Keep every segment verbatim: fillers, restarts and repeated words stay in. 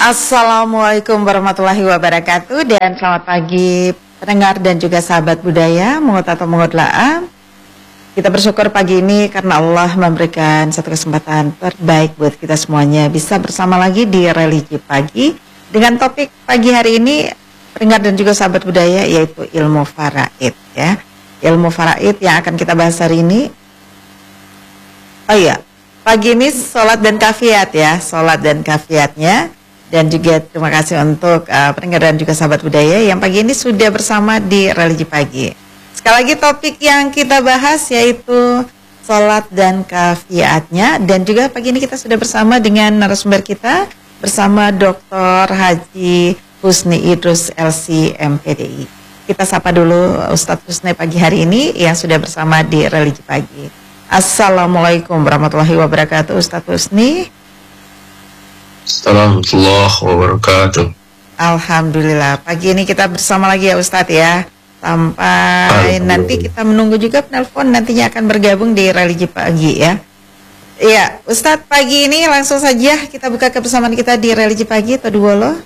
Assalamualaikum warahmatullahi wabarakatuh, dan selamat pagi pendengar dan juga sahabat budaya Mungut atau Mungut La'a. Kita bersyukur pagi ini karena Allah memberikan satu kesempatan terbaik buat kita semuanya bisa bersama lagi di Religi Pagi dengan topik pagi hari ini, pendengar dan juga sahabat budaya, yaitu ilmu faraid ya. Ilmu faraid yang akan kita bahas hari ini. Oh iya, pagi ini sholat dan kafiat ya, sholat dan kafiatnya. Dan juga terima kasih untuk uh, pendengar dan juga sahabat budaya yang pagi ini sudah bersama di Religi Pagi. Sekali lagi topik yang kita bahas yaitu sholat dan kafiatnya. Dan juga pagi ini kita sudah bersama dengan narasumber kita, bersama Doktor Haji Husni Idrus L C M P D I. Kita sapa dulu Ustadz Husni pagi hari ini yang sudah bersama di Religi Pagi. Assalamualaikum warahmatullahi wabarakatuh, Ustadz Husni. Assalamualaikum warahmatullahi wabarakatuh. Alhamdulillah, pagi ini kita bersama lagi ya Ustadz ya. Sampai nanti kita menunggu juga penelpon nantinya akan bergabung di Religi Pagi ya. Iya, Ustadz pagi ini langsung saja kita buka kebersamaan kita di Religi Pagi. Tadwolo.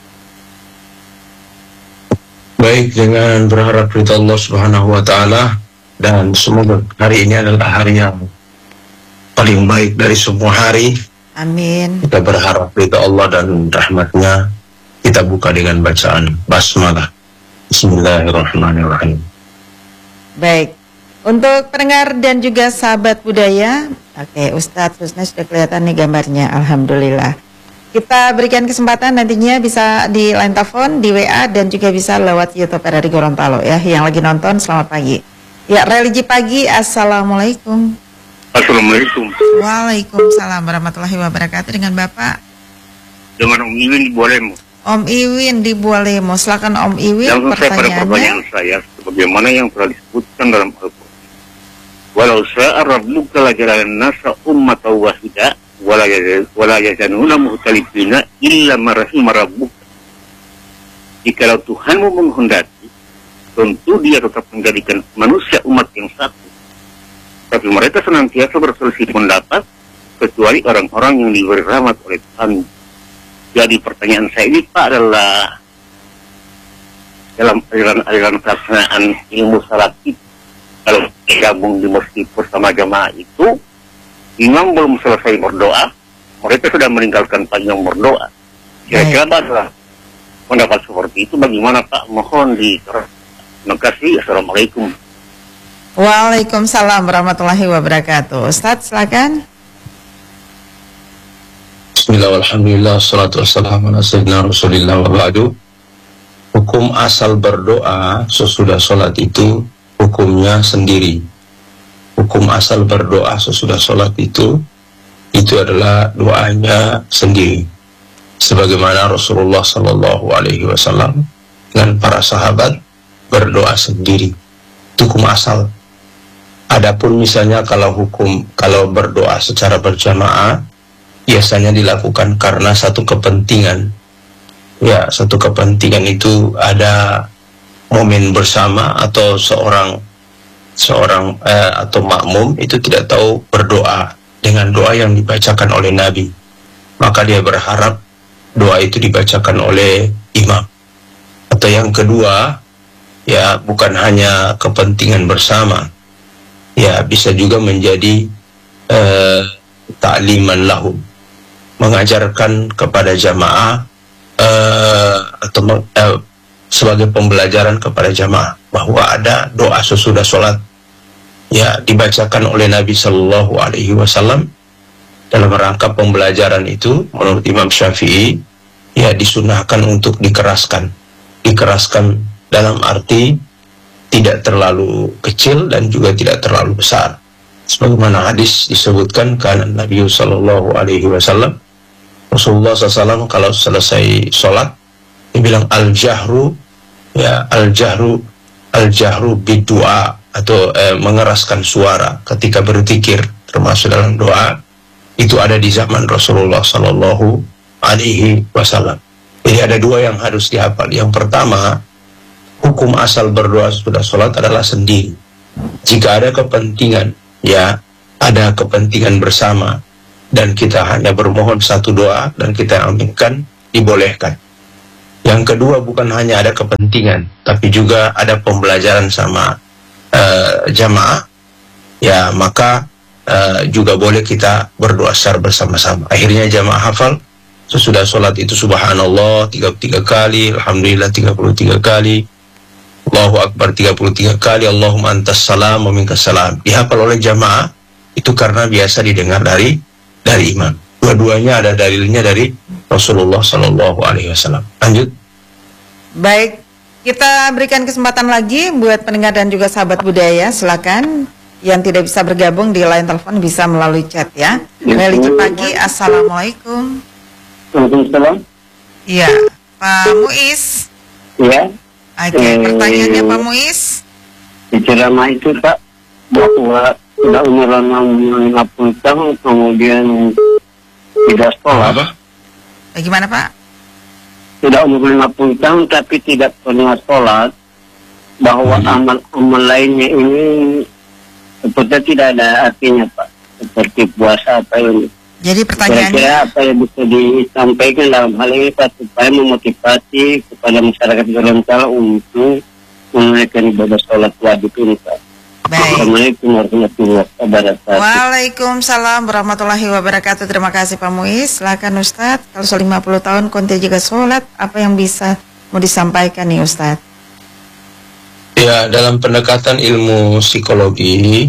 Baik, dengan berharap ridha Allah Subhanahu wa taala, dan semoga hari ini adalah hari yang paling baik dari semua hari. Amin. Kita berharap ridha Allah dan rahmatnya. Kita buka dengan bacaan basmalah. Bismillahirrahmanirrahim. Baik, untuk pendengar dan juga sahabat budaya, oke, Ustadz Husni sudah kelihatan nih gambarnya, alhamdulillah. Kita berikan kesempatan nantinya bisa di line telepon, di W A, dan juga bisa lewat YouTube R R I Gorontalo ya. Yang lagi nonton, selamat pagi. Ya, Religi Pagi, assalamualaikum. Assalamualaikum. Waalaikumsalam warahmatullahi wabarakatuh. Dengan Bapak? Dengan Om Iwin di Bualemo. Om Iwin di Bualemo. Silakan Om Iwin. Langsung saya pada pertanyaan saya, sebagaimana yang telah disebutkan dalam Al-Quran. Walau sya'a rabbuka lajalan nasa ummatan wahida wala yazanuna muhtalifina illa marahim rabbuka. Jikalau Tuhanmu menghendaki, tentu Dia tetap menjadikan manusia umat yang satu. Tapi mereka senantiasa berselisih pendapat, kecuali orang-orang yang diberi rahmat oleh Tuhan. Jadi pertanyaan saya ini Pak adalah dalam aliran-aliran pelaksanaan ilmu salat itu, kalau gabung di masjid bersama jamaah itu, imam belum selesai berdoa, mereka sudah meninggalkan panjang berdoa. Kira-kira adalah pendapat seperti itu bagaimana Pak? Mohon di terima kasih. Assalamualaikum. Waalaikumsalam warahmatullahi wabarakatuh. Ustadz silakan. Bismillah, alhamdulillah, salatu wassalamu ala sayyidina Rasulillah wa ba'du. Hukum asal berdoa sesudah sholat itu hukumnya sendiri. Hukum asal berdoa sesudah sholat itu itu adalah doanya sendiri. Sebagaimana Rasulullah Sallallahu Alaihi Wasallam dengan para sahabat berdoa sendiri. Itu hukum asal. Adapun misalnya kalau hukum, kalau berdoa secara berjamaah, biasanya dilakukan karena satu kepentingan. Ya, satu kepentingan itu ada momen bersama atau seorang seorang eh, atau makmum itu tidak tahu berdoa dengan doa yang dibacakan oleh Nabi. Maka dia berharap doa itu dibacakan oleh imam. Atau yang kedua, ya bukan hanya kepentingan bersama, ya bisa juga menjadi uh, ta'liman lahum, mengajarkan kepada jamaah uh, atau uh, sebagai pembelajaran kepada jamaah bahwa ada doa sesudah sholat, ya dibacakan oleh Nabi Sallallahu Alaihi Wasallam. Dalam rangka pembelajaran itu, menurut Imam Syafi'i, ya disunahkan untuk dikeraskan, dikeraskan dalam arti tidak terlalu kecil dan juga tidak terlalu besar. Sebagaimana hadis disebutkan, karena Nabi Sallallahu Alaihi Wasallam, Rasulullah Sallallahu Alaihi Wasallam kalau selesai sholat, dia bilang al-jahru, ya al-jahru, al-jahru bidua, atau eh, mengeraskan suara ketika berzikir, termasuk dalam doa, itu ada di zaman Rasulullah Sallallahu Alaihi Wasallam. Jadi ada dua yang harus dihafal. Yang pertama, hukum asal berdoa sudah sholat adalah sendiri. Jika ada kepentingan, ya ada kepentingan bersama dan kita hanya bermohon satu doa dan kita aminkan, dibolehkan. Yang kedua, bukan hanya ada kepentingan, tapi juga ada pembelajaran sama uh, jamaah, ya maka uh, juga boleh kita berdoa secara bersama-sama. Akhirnya jamaah hafal, sesudah sholat itu subhanallah tiga puluh tiga kali, alhamdulillah tiga puluh tiga kali, Allahu Akbar tiga puluh tiga kali, Allahumma antas salam wa minkas salam. Dihafal oleh jamaah, itu karena biasa didengar dari dari imam. Dua-duanya ada dalilnya dari Rasulullah Shallallahu Alaihi Wasallam. Lanjut. Baik, kita berikan kesempatan lagi buat pendengar dan juga sahabat budaya. Silakan yang tidak bisa bergabung di line telepon bisa melalui chat ya. Religi pagi, assalamualaikum. Waalaikumsalam. Iya, Pak Muiz. Iya. Oke, eh, pertanyaannya Pak Muiz. Di ceramah itu Pak, bahwa sudah umur lima puluh tahun kemudian tidak sholat. Apa? Bagaimana Pak? Sudah umur lima puluh tahun tapi tidak pernah sholat, bahwa Hmm. amal-amal lainnya ini seperti tidak ada artinya Pak, seperti puasa apa ini. Jadi pertanyaannya, Kira-kira apa yang bisa disampaikan dalam hal ini Pak, supaya memotivasi kepada masyarakat Gorontalo untuk menunaikan ibadah sholat wajib ini Pak. baik. Assalamualaikum warahmatullahi wabarakatuh. Waalaikumsalam warahmatullahi wabarakatuh. Terima kasih Pak Muiz. Silakan Ustadz. Kalau soal lima puluh tahun konten juga sholat, apa yang bisa mau disampaikan nih Ustadz? Ya, dalam pendekatan ilmu psikologi,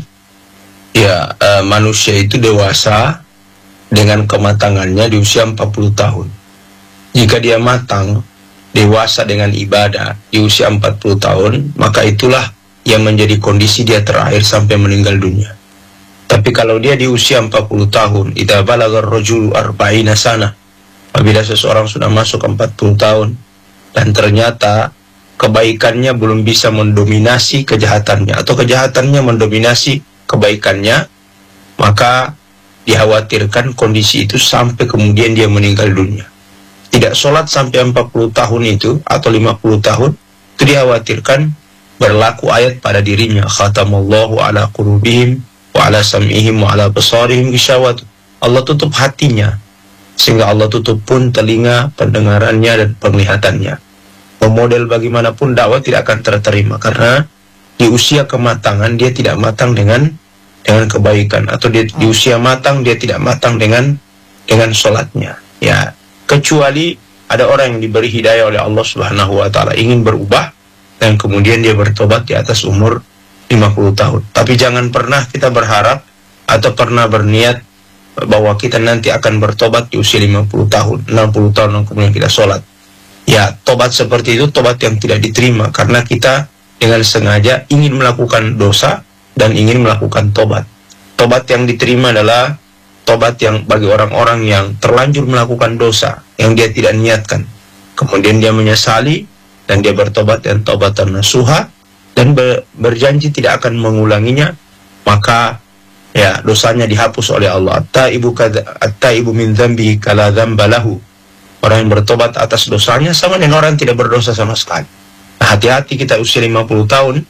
ya uh, manusia itu dewasa dengan kematangannya di usia empat puluh tahun. Jika dia matang, dewasa dengan ibadah di usia empat puluh tahun, maka itulah yang menjadi kondisi dia terakhir sampai meninggal dunia. Tapi kalau dia di usia empat puluh tahun, idza balagha ar-rajulu arba'ina sana, apabila seseorang sudah masuk empat puluh tahun dan ternyata kebaikannya belum bisa mendominasi kejahatannya atau kejahatannya mendominasi kebaikannya, maka dikhawatirkan kondisi itu sampai kemudian dia meninggal dunia. Tidak sholat sampai empat puluh tahun itu atau lima puluh tahun, itu dikhawatirkan berlaku ayat pada dirinya, khatamallahu ala qulubihim wa ala sam'ihim wa ala basarihim gisyawat. Allah tutup hatinya sehingga Allah tutup pun telinga, pendengarannya dan penglihatannya. Memodel bagaimanapun dakwah tidak akan terterima karena di usia kematangan dia tidak matang dengan dengan kebaikan, atau dia, di usia matang dia tidak matang dengan dengan sholatnya. Ya, kecuali ada orang yang diberi hidayah oleh Allah Subhanahu wa taala ingin berubah dan kemudian dia bertobat di atas umur lima puluh tahun. Tapi jangan pernah kita berharap atau pernah berniat bahwa kita nanti akan bertobat di usia lima puluh tahun, enam puluh tahun dan kemudian kita sholat. Ya, tobat seperti itu tobat yang tidak diterima karena kita dengan sengaja ingin melakukan dosa dan ingin melakukan tobat. Tobat yang diterima adalah tobat yang bagi orang-orang yang terlanjur melakukan dosa yang dia tidak niatkan. Kemudian dia menyesali dan dia bertobat dan tobatan nasuha dan ber, berjanji tidak akan mengulanginya, maka ya dosanya dihapus oleh Allah. At-taibu at-taibu min dzambihi kala dzamba lahu. Orang yang bertobat atas dosanya sama dengan orang yang tidak berdosa sama sekali. Nah, hati-hati kita usia lima puluh tahun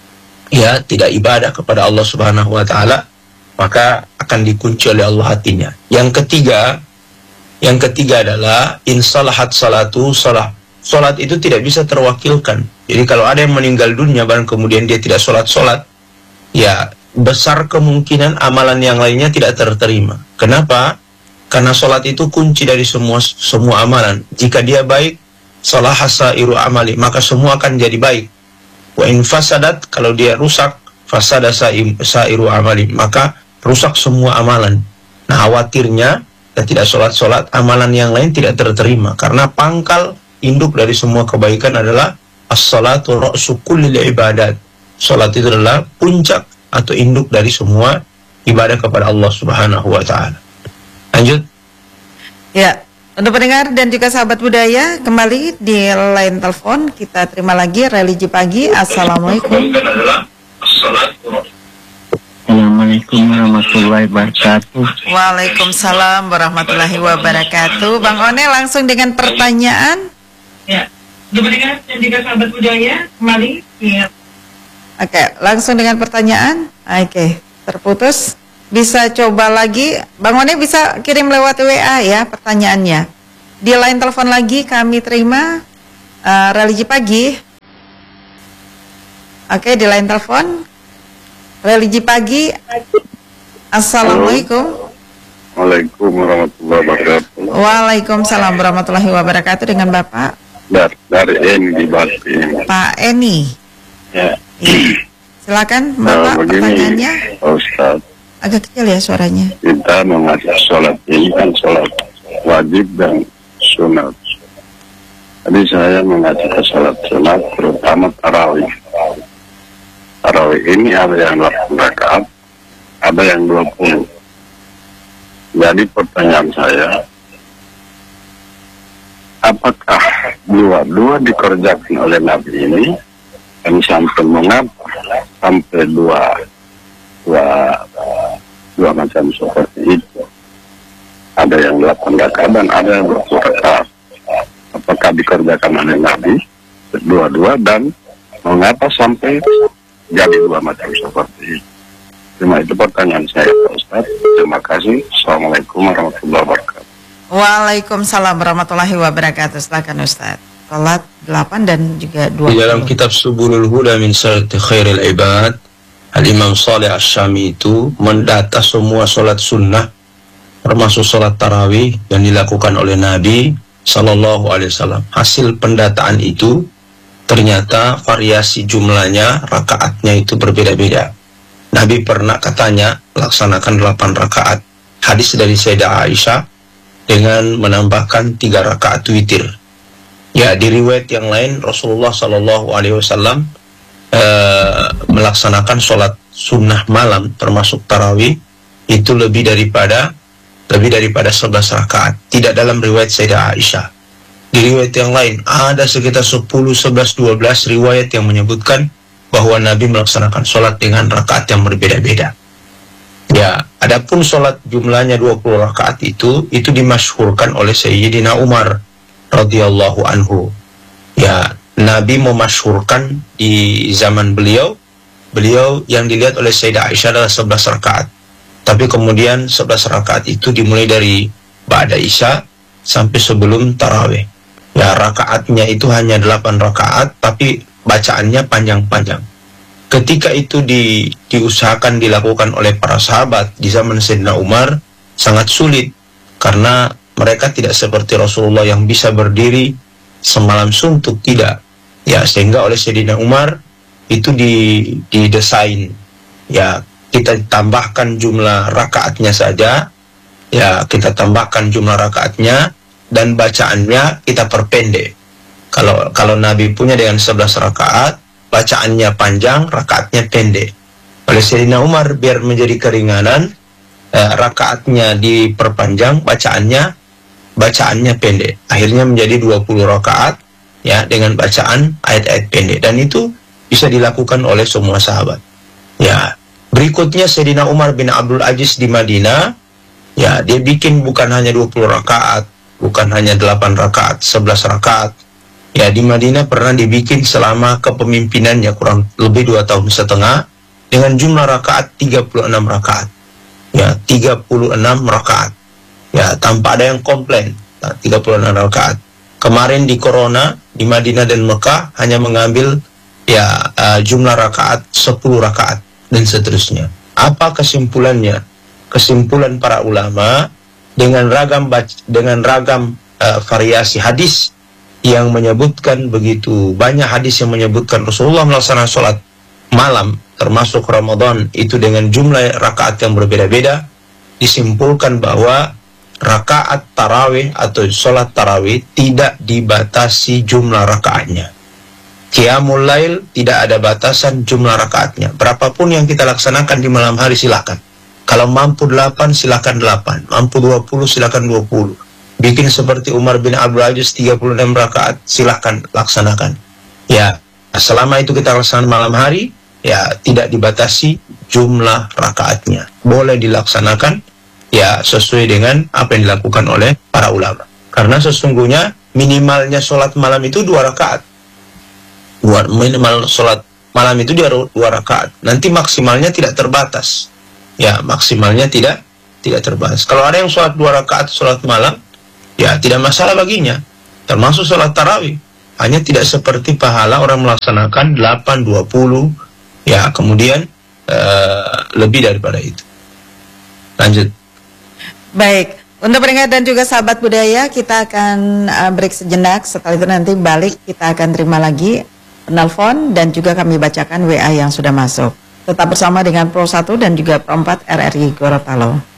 ya tidak ibadah kepada Allah Subhanahu wa taala, maka akan dikunci oleh Allah hatinya. Yang ketiga, yang ketiga adalah insalahat salatu salah. Salat itu tidak bisa terwakilkan. Jadi kalau ada yang meninggal dunia dan kemudian dia tidak salat-salat, ya besar kemungkinan amalan yang lainnya tidak terterima. Kenapa? Karena salat itu kunci dari semua semua amalan. Jika dia baik, salaha sairu amali, maka semua akan jadi baik. Wa in fasadat, kalau dia rusak, fasada sairu amali, maka rusak semua amalan. Nah, khawatirnya dan tidak sholat-sholat, amalan yang lain tidak terterima. Karena pangkal induk dari semua kebaikan adalah as-salatu ra'su kullil ibadat. Sholat itu adalah puncak atau induk dari semua ibadah kepada Allah Subhanahu wa taala. Lanjut. Ya, untuk pendengar dan juga sahabat budaya, kembali di line telepon kita terima lagi religi pagi. Assalamualaikum. Assalamualaikum warahmatullahi wabarakatuh. Waalaikumsalam warahmatullahi wabarakatuh. Bang One langsung dengan pertanyaan. Ya, untuk pendengar dan juga sahabat budaya, kembali. Ya. Oke, langsung dengan pertanyaan. Oke, terputus. Bisa coba lagi. Bang One bisa kirim lewat W A ya pertanyaannya. di line telepon lagi kami terima uh, religi pagi. Oke, di line telepon religi pagi. Assalamualaikum. Waalaikumsalam warahmatullahi wabarakatuh. Waalaikumsalam warahmatullahi wabarakatuh. Dengan Bapak? Dari, dari Eni di Batin. Pak Eni. Ya. Ya. Silakan Bapak, Nah, begini, pertanyaannya. Pak Ustaz, Agak kecil ya suaranya. kita mengaji sholat ini kan sholat wajib dan sunat. Jadi saya mengaji ke sholat sunat, terutama tarawih. Tarawih ini ada yang delapan rakaat, ada yang dua puluh. Jadi pertanyaan saya, apakah dua-dua dikerjakan oleh Nabi ini, dan sampai mengapa sampai dua dua dua macam seperti itu? Ada yang delapan rakaat dan ada yang dua puluh rakaat. Apakah dikerjakan oleh Nabi dua-dua, dan mengapa sampai jadi dua macam seperti itu? Cuma itu pertanyaan saya, Pak Ustaz. Terima kasih. Assalamualaikum warahmatullahi wabarakatuh. Waalaikumsalam warahmatullahi wabarakatuh. Silakan Ustaz. Salat delapan dan juga dua puluh. Di dalam kitab Subulul Huda min Syarati Khairil Ibad, Al-Imam Saleh Asy-Syami itu mendata semua salat sunnah, termasuk salat tarawih yang dilakukan oleh Nabi Sallallahu Alaihi Wasallam. Hasil pendataan itu ternyata variasi jumlahnya, rakaatnya itu berbeda-beda. Nabi pernah katanya laksanakan delapan rakaat. Hadis dari Sayyidah Aisyah dengan menambahkan tiga rakaat witir. Ya, di riwayat yang lain Rasulullah Sallallahu Alaihi Wasallam uh, melaksanakan sholat sunnah malam termasuk tarawih itu lebih daripada lebih daripada sebelas rakaat. Tidak dalam riwayat Sayyidah Aisyah. Di riwayat yang lain ada sekitar sepuluh, sebelas, dua belas riwayat yang menyebutkan bahwa Nabi melaksanakan sholat dengan rakaat yang berbeda-beda. Ya, adapun sholat jumlahnya dua puluh rakaat itu, itu dimasyhurkan oleh Sayyidina Umar radhiyallahu anhu. Ya, Nabi memasyhurkan di zaman beliau, beliau yang dilihat oleh Sayyidah Aisyah adalah sebelas rakaat. Tapi kemudian sebelas rakaat itu dimulai dari Ba'da Isya sampai sebelum tarawih. Ya, rakaatnya itu hanya delapan rakaat, tapi bacaannya panjang-panjang. Ketika itu di, diusahakan dilakukan oleh para sahabat di zaman Sayyidina Umar, sangat sulit karena mereka tidak seperti Rasulullah yang bisa berdiri semalam suntuk, tidak. Ya, sehingga oleh Sayyidina Umar itu di, didesain. Ya, kita tambahkan jumlah rakaatnya saja. Ya, kita tambahkan jumlah rakaatnya dan bacaannya kita perpendek. Kalau kalau Nabi punya dengan sebelas rakaat, bacaannya panjang, rakaatnya pendek. Oleh Sayyidina Umar biar menjadi keringanan, eh, rakaatnya diperpanjang, bacaannya bacaannya pendek. Akhirnya menjadi dua puluh rakaat ya dengan bacaan ayat-ayat pendek, dan itu bisa dilakukan oleh semua sahabat. Ya, berikutnya Sayyidina Umar bin Abdul Aziz di Madinah, ya dia bikin bukan hanya dua puluh rakaat, bukan hanya delapan rakaat, sebelas rakaat. Ya, di Madinah pernah dibikin selama kepemimpinannya kurang lebih dua tahun setengah dengan jumlah rakaat tiga puluh enam rakaat. Ya, tiga puluh enam rakaat. Ya, tanpa ada yang komplain. Nah, tiga puluh enam rakaat. Kemarin di Corona di Madinah dan Mekah hanya mengambil ya uh, jumlah rakaat sepuluh rakaat dan seterusnya. Apa kesimpulannya? Kesimpulan para ulama dengan ragam dengan ragam uh, variasi hadis yang menyebutkan begitu banyak hadis yang menyebutkan Rasulullah melaksanakan sholat malam termasuk Ramadan itu dengan jumlah rakaat yang berbeda-beda, disimpulkan bahwa rakaat tarawih atau sholat tarawih tidak dibatasi jumlah rakaatnya. Qiyamul Lail tidak ada batasan jumlah rakaatnya. Berapapun yang kita laksanakan di malam hari silakan. Kalau mampu delapan silakan delapan, mampu dua puluh silakan dua puluh. Bikin seperti Umar bin Abdul Aziz tiga puluh enam rakaat, silahkan laksanakan. Ya, selama itu kita laksanakan malam hari, ya tidak dibatasi jumlah rakaatnya. Boleh dilaksanakan, ya sesuai dengan apa yang dilakukan oleh para ulama. Karena sesungguhnya minimalnya sholat malam itu dua rakaat. Minimal sholat malam itu dua rakaat. Nanti maksimalnya tidak terbatas. Ya, maksimalnya tidak tidak terbatas. Kalau ada yang sholat dua rakaat sholat malam, ya tidak masalah baginya, termasuk sholat tarawih. Hanya tidak seperti pahala orang melaksanakan delapan, dua puluh, ya kemudian uh, lebih daripada itu. Lanjut. Baik, untuk pendengar dan juga sahabat budaya, kita akan uh, break sejenak. Setelah itu nanti balik, kita akan terima lagi penelpon dan juga kami bacakan W A yang sudah masuk. Tetap bersama dengan Pro satu dan juga Pro empat R R I Gorontalo.